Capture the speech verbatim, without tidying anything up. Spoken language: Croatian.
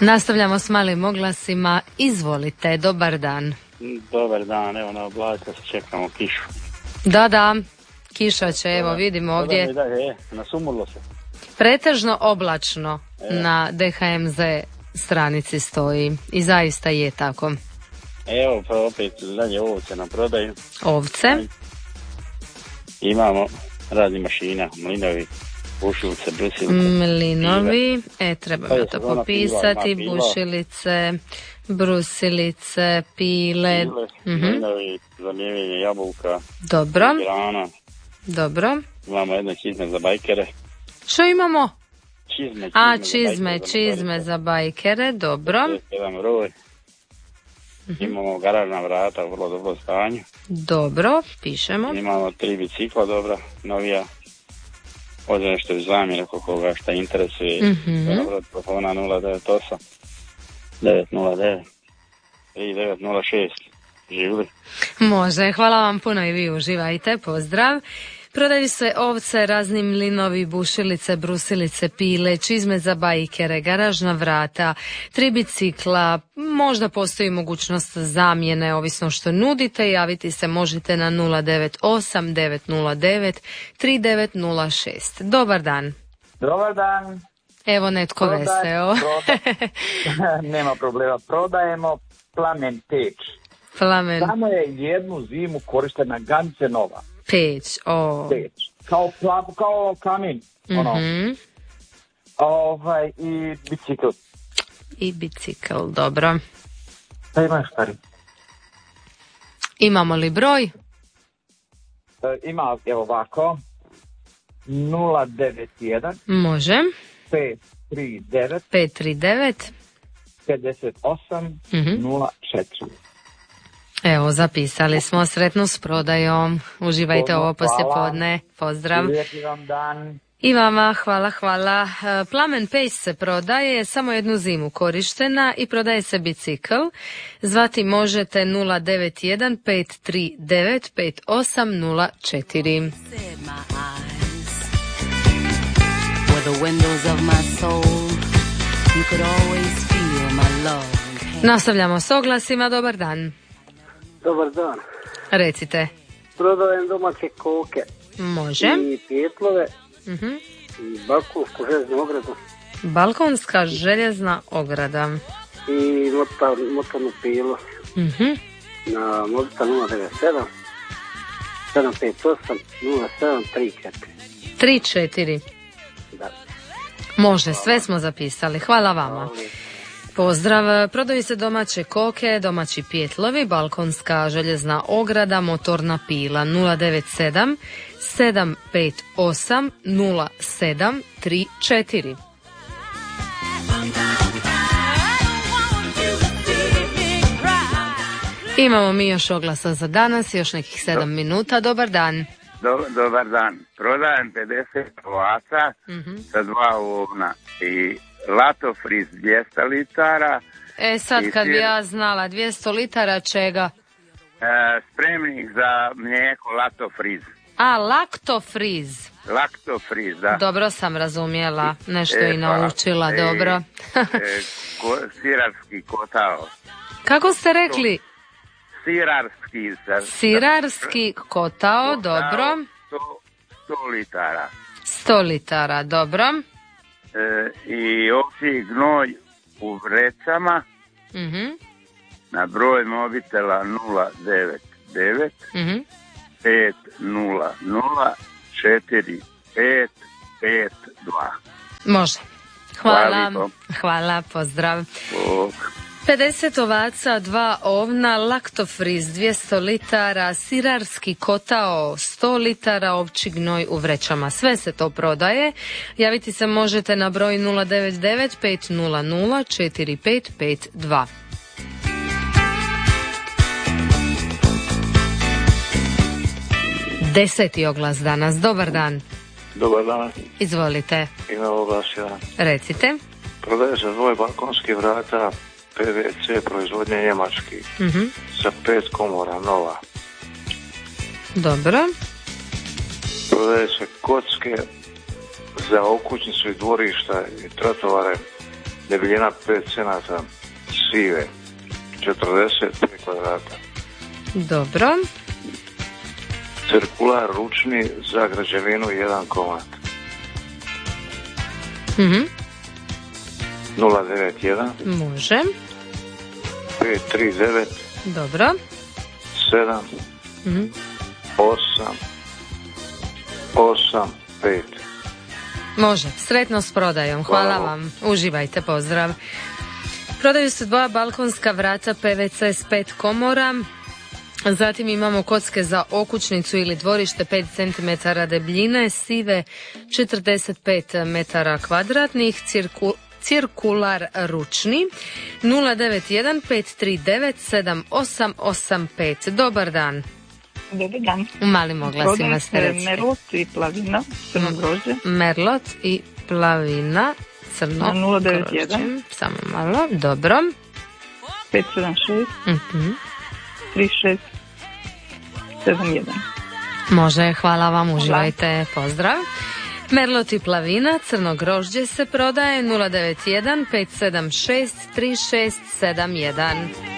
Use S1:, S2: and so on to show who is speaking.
S1: Nastavljamo s malim oglasima. Izvolite, dobar dan.
S2: Dobar dan, evo na oblačka se čekamo kišu.
S1: Da, da, kiša će, evo vidimo ovdje.
S2: Da, je, nasumurlo se.
S1: Pretežno oblačno
S2: e.
S1: na D H M Z stranici stoji i zaista je tako.
S2: Evo pa opet dalje ovce na prodaju.
S1: Ovce?
S2: Imamo razni mašina, mlinovi, bušilice, brusilice.
S1: Mlinovi, e trebamo to popisati,
S2: piva,
S1: bušilice, brusilice, pile.
S2: Pile,
S1: uh-huh.
S2: Mlinovi, za mljevenje jabuka.
S1: Dobro.
S2: Grana.
S1: Dobro.
S2: Imamo jedno čizme za bajkere.
S1: Što imamo?
S2: Čizme, čizme
S1: A,
S2: za
S1: čizme,
S2: bajkere,
S1: čizme za bajkere, dobro.
S2: Jedan roj. Uh-huh. Imamo garažna vrata u vrlo dobro stanju.
S1: Dobro, pišemo.
S2: Imamo tri bicikla dobra, novija. Ovdje nešto iz zamjene oko koga šta interesuje.
S1: Mm-hmm.
S2: Dobro, telefona nula devet osam devet nula devet tri devet nula šest. Živili?
S1: Može, hvala vam puno i vi uživajte, pozdrav. Prodaju se ovce, razni mlinovi, bušilice, brusilice, pile, čizme za bajkere, garažna vrata, tri bicikla, možda postoji mogućnost zamjene, ovisno što nudite. Javiti se možete na nula devet osam devet nula devet tri devet nula šest. Dobar dan.
S3: Dobar dan.
S1: Evo netko
S3: Prodaj,
S1: veseo.
S3: Proda... Nema problema. Prodajemo plamen peć.
S1: Plamen.
S3: Samo je jednu zimu korištena gance nova.
S1: Peć, o.
S3: Peć. Kao, kao kamin.
S1: Mm-hmm.
S3: Ono. Ovaj, i bicikl.
S1: I bicikl, dobro.
S3: Da imaš stari.
S1: Imamo li broj?
S3: E, ima, evo ovako. nula devet jedan
S1: Može.
S3: pet tri devet
S1: pet tri devet
S3: pedeset osam
S1: mm-hmm.
S3: nula četiri.
S1: Evo, zapisali smo. Sretno s prodajom. Uživajte Pozdrav, ovo poslijepodne. Pozdrav.
S3: Lijepi vam dan.
S1: I vama, hvala, hvala. Plamen peć se prodaje, samo jednu zimu korištena i prodaje se bicikl. Zvati možete nula devet jedan pet tri devet pet osam nula četiri. Nastavljamo s oglasima. Dobar dan.
S4: Dobar dan.
S1: Recite.
S4: Prodajem domaće koke.
S1: Može.
S4: I pjetlove.
S1: Uh-huh.
S4: I balkonsku željeznu ogradu.
S1: Balkonska željezna ograda.
S4: I motor, motornu pilu.
S1: Uh-huh.
S4: Na mobitel nula devet sedam sedam pet osam nula sedam tri četiri.
S1: tri četiri.
S4: Da.
S1: Može, sve smo zapisali. Hvala vama. Pozdrav. Prodaju se domaće koke, domaći pjetlovi, balkonska željezna ograda, motorna pila nula devet sedam sedam pet osam nula sedam tri četiri. Imamo mi još oglasa za danas, još nekih sedam minuta. Dobar dan.
S5: Do, dobar dan. Prodajem pedeset ovaca
S1: mm-hmm.
S5: sa dva ovna i latofriz dvjesto litara.
S1: E sad kad bi ja znala dvjesto litara čega?
S5: E, spremnik za mlijeko latofriz.
S1: A, laktofriz.
S5: Laktofriz, da.
S1: Dobro sam razumjela, nešto
S5: e,
S1: i naučila,
S5: e,
S1: dobro.
S5: e, ko, sirarski kotao.
S1: Kako ste rekli?
S5: Sirarski. Za,
S1: Sirarski kotao,
S5: kotao,
S1: dobro.
S5: sto litara.
S1: sto litara, dobro.
S5: E, I ovci gnoj u vrećama
S1: mm-hmm.
S5: na broj mobitela nula devet devet
S1: mm-hmm.
S5: pet nula nula četiri pet pet dva.
S1: Može. Hvala.
S5: Hvala,
S1: Hvala, pozdrav.
S5: Bog.
S1: pedeset ovaca, dva ovna, laktofriz dvjesto litara, sirarski kotao sto litara, ovči gnoj u vrećama. Sve se to prodaje. Javiti se možete na broj nula devet devet pet nula nula četiri pet pet dva. Deseti oglas danas. Dobar dan.
S6: Dobar dan.
S1: Izvolite.
S6: Ima oglas jedan.
S1: Recite.
S6: Prodaje se dvoje balkonski vrata P V C proizvodnje njemački
S1: mm-hmm.
S6: sa pet komora nova.
S1: Dobro.
S6: Prodaje se kocke za okućnicu i dvorišta i trotovare debljina pet cenata, sive, četrdeset pet kvadrata.
S1: Dobro.
S6: Cirkular ručni za građevinu jedan komad.
S1: Mhm.
S6: nula devet jedan
S1: Može.
S6: pet tri devet
S1: Dobro.
S6: sedam
S1: Mhm.
S6: osam osam pet.
S1: Može, sretno s prodajom. Hvala
S6: Hvala.
S1: vam. Uživajte, pozdrav. Prodaju se dva balkonska vrata P V C s pet komora. Zatim imamo kocke za okućnicu ili dvorište pet centimetara debljine, sive četrdeset pet metara kvadratnih, cirku, cirkular ručni nula devet jedan pet tri devet sedam osam osam pet. Dobar dan.
S7: Dobar dan.
S1: U malim oglasima
S7: Prodaje
S1: ste
S7: se
S1: recite.
S7: Merlot i Plavina, crno grožđe.
S1: Merlot i Plavina, crno
S7: Na nula devet jedan
S1: grožđe. Samo malo, dobro.
S7: pet sedam šest
S1: Mhm.
S7: tri šest sedam jedan.
S1: Može, hvala vam, uživajte, pozdrav. Merlot i Plavina, crno grožđe se prodaje nula devet jedan pet sedam šest tri šest sedam jedan.